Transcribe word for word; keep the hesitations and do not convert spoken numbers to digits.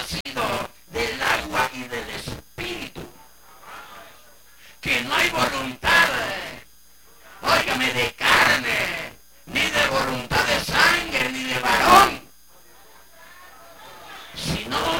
nacido del agua y del espíritu. Que no hay voluntad, óigame, de carne, ni de voluntad de sangre, ni de varón, sino